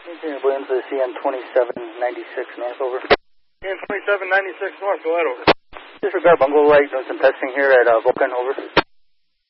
Okay, Williams to CN 2796 north, over. CN 2796 north, go ahead, over. Disregard bungle light, doing some testing here at Vulcan, over.